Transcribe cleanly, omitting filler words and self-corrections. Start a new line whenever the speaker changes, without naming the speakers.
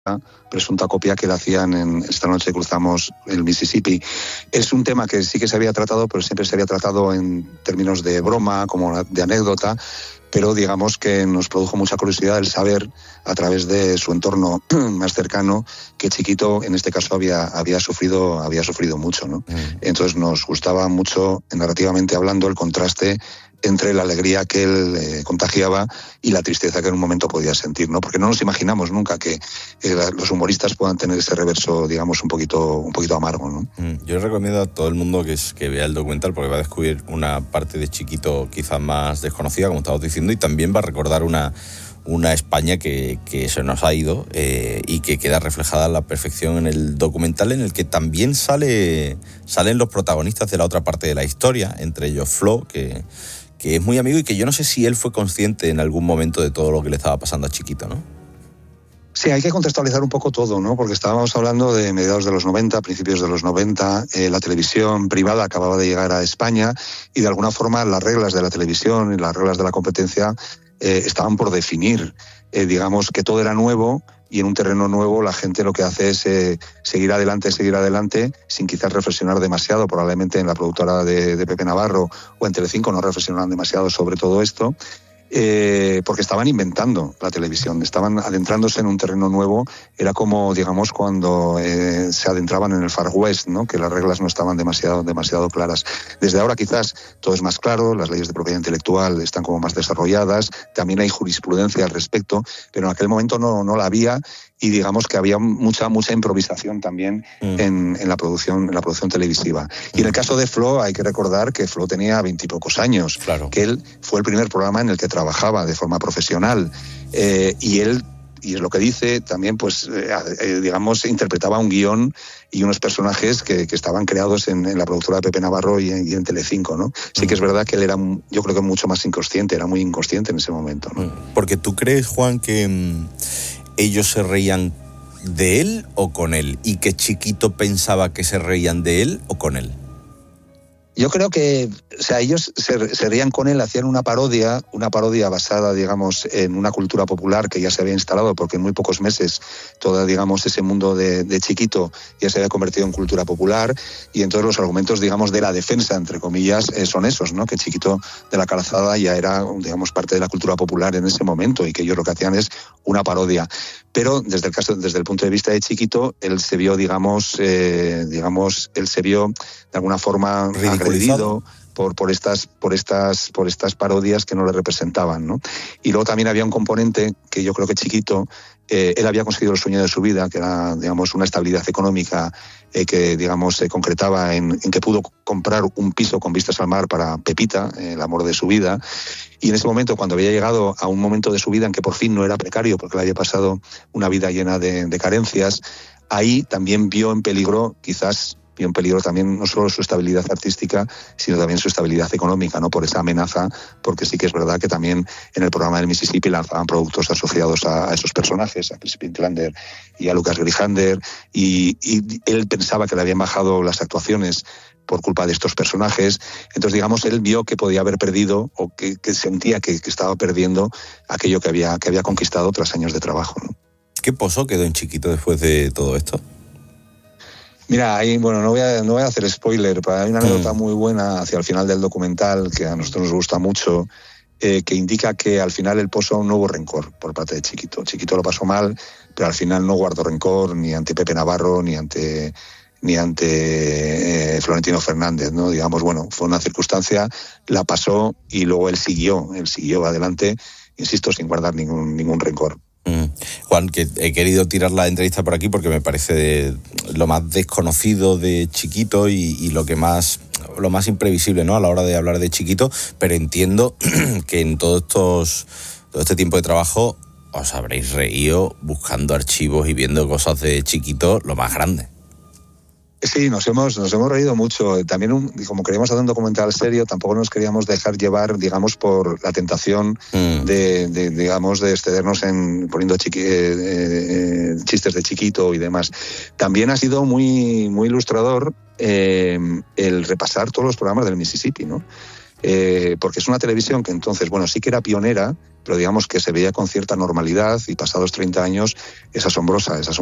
presunta copia que le hacían en Esta noche cruzamos el Mississippi. Es un tema que sí que se había tratado, pero siempre se había tratado en términos de broma, como de anécdota, pero digamos que nos produjo mucha curiosidad el saber, a través de su entorno más cercano, que Chiquito en este caso había sufrido mucho, ¿no? Entonces nos gustaba mucho, narrativamente hablando, el contraste entre la alegría que él contagiaba y la tristeza que en un momento podía sentir, ¿no? Porque no nos imaginamos nunca que los humoristas puedan tener ese reverso, digamos, un poquito amargo, ¿no?
Yo recomiendo a todo el mundo que vea el documental, porque va a descubrir una parte de Chiquito quizás más desconocida, como estabas diciendo, y también va a recordar una España que se nos ha ido y que queda reflejada a la perfección en el documental, en el que también salen los protagonistas de la otra parte de la historia, entre ellos Flo, que es muy amigo, y que yo no sé si él fue consciente en algún momento de todo lo que le estaba pasando a Chiquito, ¿no?
Sí, hay que contextualizar un poco todo, ¿no? Porque estábamos hablando de mediados de los 90, principios de los 90, la televisión privada acababa de llegar a España y de alguna forma las reglas de la televisión y las reglas de la competencia estaban por definir. Digamos que todo era nuevo y en un terreno nuevo la gente lo que hace es seguir adelante, sin quizás reflexionar demasiado. Probablemente en la productora de Pepe Navarro o en Telecinco no reflexionaban demasiado sobre todo esto. Porque estaban inventando la televisión, estaban adentrándose en un terreno nuevo. Era como, digamos, cuando se adentraban en el Far West, ¿no? Que las reglas no estaban demasiado claras. Desde ahora quizás todo es más claro, las leyes de propiedad intelectual están como más desarrolladas, también hay jurisprudencia al respecto, pero en aquel momento no la había, y digamos que había mucha improvisación también en la producción televisiva. Y en el caso de Flo hay que recordar que Flo tenía 20 y pocos años,
claro,
que él fue el primer programa en el que trabajaba de forma profesional, y él, y es lo que dice también, pues digamos, interpretaba un guión y unos personajes que estaban creados en la productora de Pepe Navarro y en Telecinco, ¿no? Sí que es verdad que él era, yo creo que mucho más inconsciente, era muy inconsciente en ese momento, ¿no?
Porque tú crees, Juan, que ellos se reían de él o con él, y que Chiquito pensaba que se reían de él o con él.
Yo creo que, o sea, ellos se reían con él, hacían una parodia basada, digamos, en una cultura popular que ya se había instalado, porque en muy pocos meses todo, digamos, ese mundo de Chiquito ya se había convertido en cultura popular, y entonces los argumentos, digamos, de la defensa, entre comillas, son esos, ¿no? Que Chiquito de la Calzada ya era, digamos, parte de la cultura popular en ese momento, y que ellos lo que hacían es una parodia. Pero desde el punto de vista de Chiquito, él se vio, digamos, de alguna forma agredido por estas parodias que no le representaban, ¿no? Y luego también había un componente que yo creo que Chiquito, él había conseguido el sueño de su vida, que era, digamos, una estabilidad económica que, digamos, se concretaba en que pudo comprar un piso con vistas al mar para Pepita, el amor de su vida. Y en ese momento, cuando había llegado a un momento de su vida en que por fin no era precario, porque le había pasado una vida llena de carencias, ahí también vio en peligro también no solo su estabilidad artística, sino también su estabilidad económica, ¿no? Por esa amenaza, porque sí que es verdad que también en el programa del Mississippi lanzaban productos asociados a esos personajes, a Crispin Klander y a Lucas Grijander, y él pensaba que le habían bajado las actuaciones por culpa de estos personajes. Entonces, digamos, él vio que podía haber perdido, o que sentía que estaba perdiendo aquello que había conquistado tras años de trabajo, ¿no?
¿Qué pozo quedó en Chiquito después de todo esto?
Mira, ahí, bueno, no voy a hacer spoiler, pero hay una anécdota muy buena hacia el final del documental, que a nosotros nos gusta mucho, que indica que al final él posó no hubo rencor por parte de Chiquito. Chiquito lo pasó mal, pero al final no guardó rencor ni ante Pepe Navarro, ni ante Florentino Fernández, ¿no? Digamos, bueno, fue una circunstancia, la pasó y luego él siguió adelante, insisto, sin guardar ningún rencor.
Juan, que he querido tirar la entrevista por aquí porque me parece lo más desconocido de Chiquito y lo más imprevisible, ¿no?, a la hora de hablar de Chiquito, pero entiendo que en todo este tiempo de trabajo os habréis reído buscando archivos y viendo cosas de Chiquito lo más grande.
Sí, nos hemos reído mucho. También, como queríamos hacer un documental serio, tampoco nos queríamos dejar llevar, digamos, por la tentación de excedernos en poniendo chistes de Chiquito y demás. También ha sido muy ilustrador el repasar todos los programas del Mississippi, ¿no? porque es una televisión que entonces, bueno, sí que era pionera, pero digamos que se veía con cierta normalidad y pasados 30 años es asombrosa